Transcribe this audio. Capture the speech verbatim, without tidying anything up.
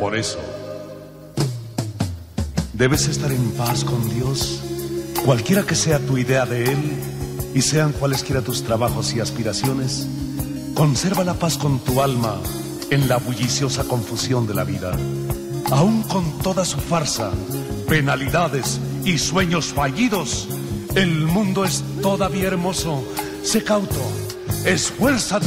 Por eso, debes estar en paz con Dios, cualquiera que sea tu idea de Él, y sean cualesquiera tus trabajos y aspiraciones. Conserva la paz con tu alma en la bulliciosa confusión de la vida. Aún con toda su farsa, penalidades y sueños fallidos, el mundo es todavía hermoso. Sé cauto, esfuérzate.